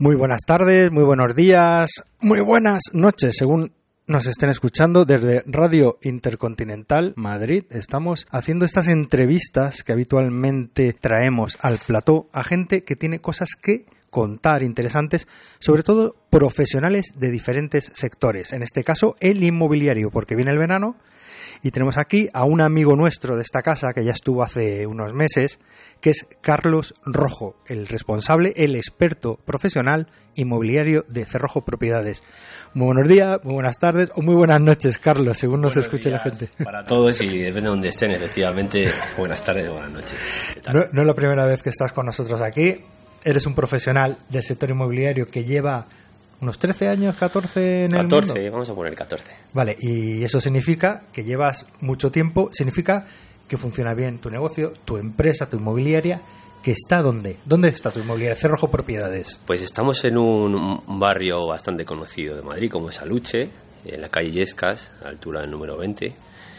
Muy buenas tardes, muy buenos días, muy buenas noches, según nos estén escuchando desde Radio Intercontinental Madrid. Estamos haciendo estas entrevistas que habitualmente traemos al plató a gente que tiene cosas que contar interesantes, sobre todo profesionales de diferentes sectores. En este caso, el inmobiliario, porque viene el verano. Y tenemos aquí a un amigo nuestro de esta casa que ya estuvo hace unos meses, que es Carlos Rojo, el responsable, el experto profesional inmobiliario de Cerrojo Propiedades. Muy buenos días, muy buenas tardes o muy buenas noches, Carlos, según nos escuche la gente. Para todos y depende de donde estén, efectivamente, buenas tardes o buenas noches. No es la primera vez que estás con nosotros aquí. Eres un profesional del sector inmobiliario que lleva unos 13 años, 14 en el mundo. 14, vamos a poner 14. Vale, y eso significa que llevas mucho tiempo, significa que funciona bien tu negocio, tu empresa, tu inmobiliaria, que está ¿dónde? ¿Dónde está tu inmobiliaria? Cerrojo Propiedades. Pues estamos en un barrio bastante conocido de Madrid, como es Aluche, en la calle Illescas, a la altura del número 20.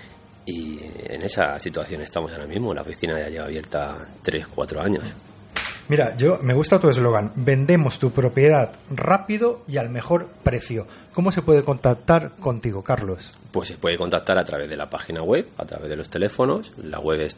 Y en esa situación estamos ahora mismo. La oficina ya lleva abierta 3-4 años. Mira, me gusta tu eslogan, vendemos tu propiedad rápido y al mejor precio. ¿Cómo se puede contactar contigo, Carlos? Pues se puede contactar a través de la página web, a través de los teléfonos. La web es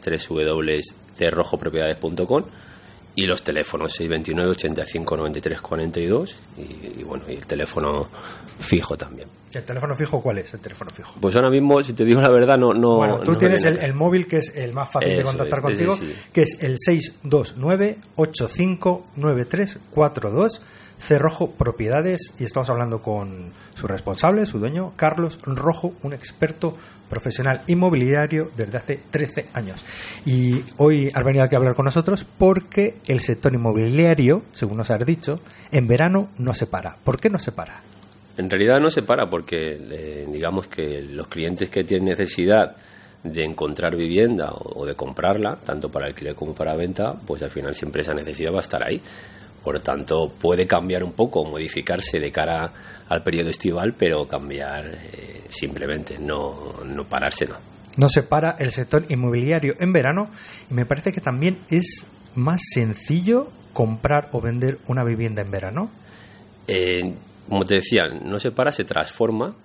www.cerrojopropiedades.com y los teléfonos 629 85 93 42 y bueno, y el teléfono fijo también. ¿El teléfono fijo cuál es? El teléfono fijo. Pues ahora mismo, si te digo la verdad, no. Bueno, tú no tienes el móvil que es el más fácil de contactar contigo, sí. Que es el 629 85 93 42, Cerrojo Propiedades, y estamos hablando con su responsable, su dueño, Carlos Rojo, un experto profesional inmobiliario desde hace 13 años. Y hoy has venido aquí a hablar con nosotros porque el sector inmobiliario, según nos has dicho, en verano no se para. ¿Por qué no se para? En realidad no se para porque digamos que los clientes que tienen necesidad de encontrar vivienda o de comprarla, tanto para alquiler como para venta, pues al final siempre esa necesidad va a estar ahí. Por lo tanto, puede cambiar un poco, modificarse de cara al periodo estival, pero cambiar simplemente, no pararse, no. No se para el sector inmobiliario en verano, y me parece que también es más sencillo comprar o vender una vivienda en verano. Como te decía, no se para, se transforma